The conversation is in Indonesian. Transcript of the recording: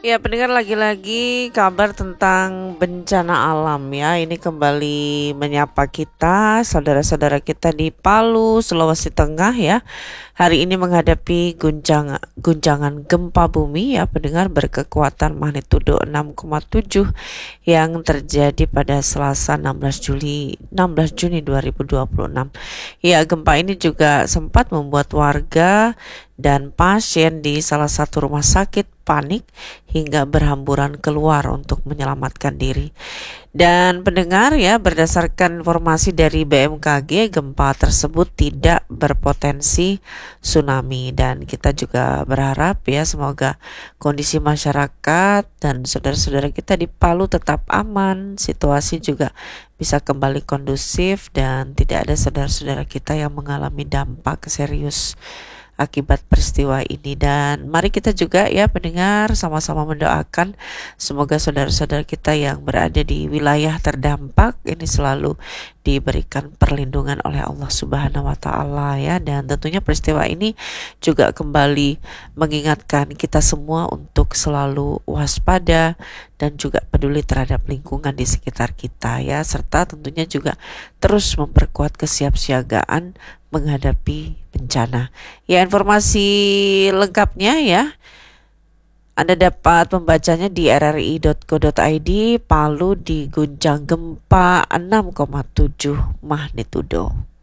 Ya, pendengar, lagi-lagi kabar tentang bencana alam ya. Ini kembali menyapa kita, saudara-saudara kita di Palu, Sulawesi Tengah ya. Hari ini menghadapi guncangan gempa bumi ya, pendengar, berkekuatan magnitudo 6,7 yang terjadi pada Selasa 16 Juni 2026. Ya, gempa ini juga sempat membuat warga dan pasien di salah satu rumah sakit panik hingga berhamburan keluar untuk menyelamatkan diri. Dan pendengar ya, berdasarkan informasi dari BMKG, gempa tersebut tidak berpotensi tsunami, dan kita juga berharap ya semoga kondisi masyarakat dan saudara-saudara kita di Palu tetap aman, situasi juga bisa kembali kondusif dan tidak ada saudara-saudara kita yang mengalami dampak serius akibat peristiwa ini. Dan mari kita juga ya pendengar sama-sama mendoakan semoga saudara-saudara kita yang berada di wilayah terdampak ini selalu diberikan perlindungan oleh Allah Subhanahu wa taala ya. Dan tentunya peristiwa ini juga kembali mengingatkan kita semua untuk selalu waspada dan juga peduli terhadap lingkungan di sekitar kita ya, serta tentunya juga terus memperkuat kesiapsiagaan menghadapi bencana. Ya, informasi lengkapnya ya Anda dapat membacanya di rri.co.id. Palu diguncang gempa 6,7 magnitudo.